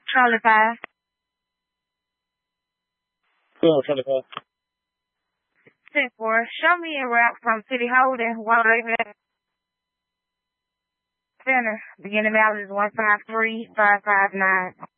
Charlie 5. Cool, Charlie 5. 10-4. Show me a route from City Holding, Center. Beginning ballot is 153559.